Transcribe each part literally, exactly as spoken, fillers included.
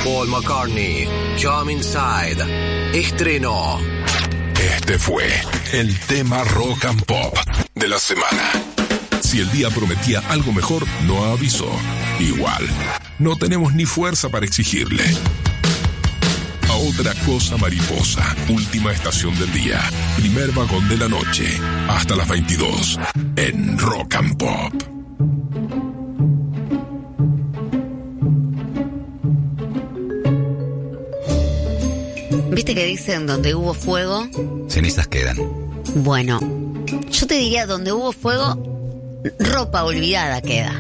Paul McCartney, Come Inside, estrenó. Este fue el tema Rock and Pop de la semana. Si el día prometía algo mejor, no avisó. Igual, no tenemos ni fuerza para exigirle. A otra cosa mariposa, última estación del día, primer vagón de la noche, hasta las veintidós, en Rock and Pop. ¿Viste que dicen donde hubo fuego? Cenizas quedan. Bueno, yo te diría donde hubo fuego, ropa olvidada queda.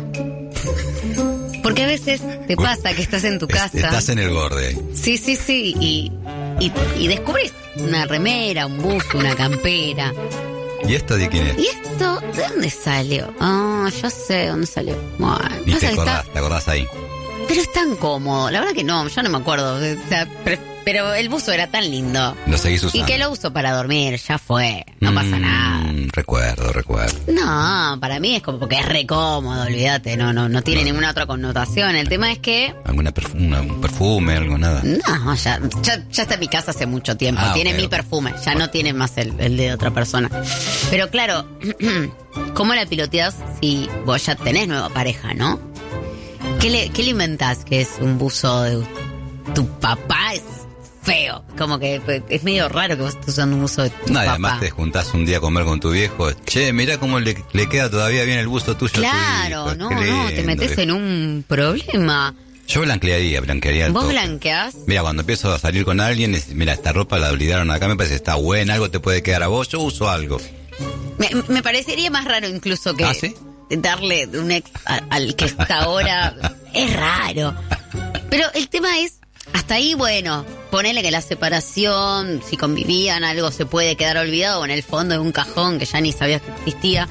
Porque a veces te pasa que estás en tu casa. Estás en el borde. Sí, sí, sí. Y, y, y descubrís una remera, un buzo, una campera. ¿Y esto de quién es? ¿Y esto de dónde salió? Ah, oh, yo sé de dónde salió. Bueno, Ni no te sé, acordás, está... te acordás ahí. Pero es tan cómodo. La verdad que no, yo no me acuerdo. O sea, pero, pero el buzo era tan lindo. Lo seguís usando. Y que lo uso para dormir, ya fue. No mm, pasa nada. Recuerdo, recuerdo. No, para mí es como porque es re cómodo, olvídate. No, no, no tiene no. ninguna otra connotación. El tema es que... ¿Alguna perfume, un perfume, algo, nada? No, ya, ya, ya está en mi casa hace mucho tiempo. Ah, tiene okay, mi okay. perfume, ya no tiene más el, el de otra persona. Pero claro, ¿cómo la piloteás si vos ya tenés nueva pareja, no? ¿Qué le, qué le inventás? Que es un buzo de tu papá, es feo. Como que es medio raro que vos estés usando un buzo de tu no, papá. Además te juntás un día a comer con tu viejo. Che, mirá cómo le, le queda todavía bien el buzo tuyo. Claro, a tu hijo. no, Lindo, no, te metes viejo. en un problema. Yo blanquearía, blanquearía el ¿Vos toque. blanqueás? Mira, cuando empiezo a salir con alguien, es, mira, esta ropa la olvidaron acá, me parece que está buena, algo te puede quedar a vos, yo uso algo. Me, me parecería más raro incluso que... ¿Ah, sí? Darle un ex a, al que está ahora es raro. Pero el tema es, hasta ahí, bueno, ponele que la separación, si convivían, algo se puede quedar olvidado o en el fondo de un cajón que ya ni sabías que existía.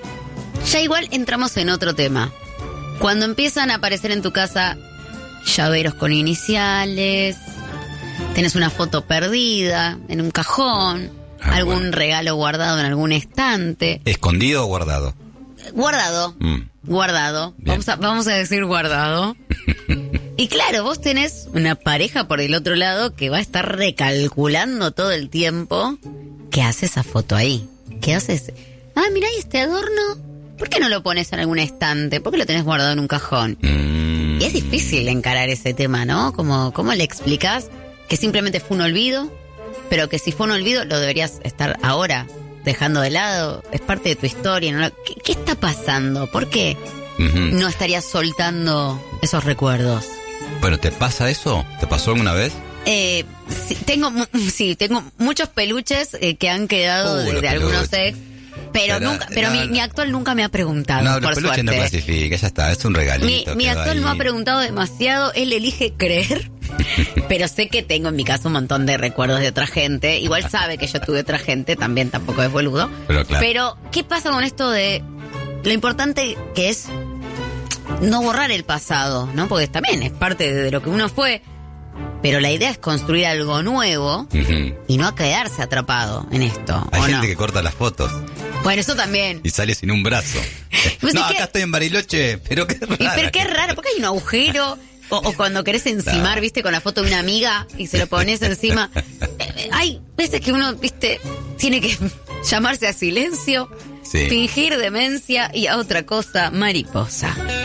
Ya igual entramos en otro tema. Cuando empiezan a aparecer en tu casa llaveros con iniciales, tenés una foto perdida en un cajón, ah, algún bueno. regalo guardado en algún estante. ¿Escondido o guardado? Guardado, mm. guardado, vamos a, vamos a decir guardado. Y claro, vos tenés una pareja por el otro lado que va a estar recalculando todo el tiempo qué hace esa foto ahí. ¿Qué haces? Ah, mirá, ¿y este adorno? ¿Por qué no lo pones en algún estante? ¿Por qué lo tenés guardado en un cajón? Mm. Y es difícil encarar ese tema, ¿no? Como, ¿cómo le explicás que simplemente fue un olvido? Pero que si fue un olvido lo deberías estar ahora dejando de lado, es parte de tu historia, ¿no? ¿Qué, qué está pasando? ¿Por qué uh-huh. no estarías soltando esos recuerdos? Bueno, ¿te pasa eso? ¿Te pasó alguna vez? Eh, sí, tengo, sí, tengo muchos peluches eh, que han quedado uh, de, de algunos ex, pero, pero nunca, pero no, mi, mi actual nunca me ha preguntado, no, por los suerte. No clasifica, ya está, es un regalito. Mi, mi actual ahí. no ha preguntado demasiado, él elige creer. Pero sé que tengo en mi casa un montón de recuerdos de otra gente. Igual sabe que yo tuve otra gente, también tampoco es boludo. Pero, claro. Pero, ¿qué pasa con esto de lo importante que es no borrar el pasado, ¿no? Porque también es parte de lo que uno fue. Pero la idea es construir algo nuevo uh-huh. y no quedarse atrapado en esto. Hay ¿o gente no? que corta las fotos. Bueno, eso también. Y sale sin un brazo. Pues no, es acá que... estoy en Bariloche, pero qué raro. ¿Y pero qué raro? Porque hay un agujero... O, o cuando querés encimar, no. viste, con la foto de una amiga y se lo pones encima. Eh, hay veces que uno, viste, tiene que llamarse a silencio, sí. fingir demencia y a otra cosa, mariposa.